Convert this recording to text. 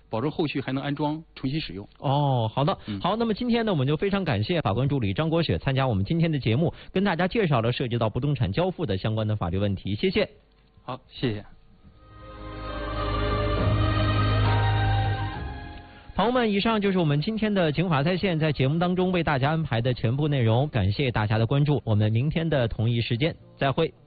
保证后续还能安装重新使用。 哦，好的，好，那么今天呢，我们就非常感谢法官助理张国雪参加我们今天的节目，跟大家介绍了涉及到不动产交付的相关的法律问题，谢谢。 好，谢谢。 朋友们，以上就是我们今天的警法在线在节目当中为大家安排的全部内容，感谢大家的关注，我们明天的同一时间再会。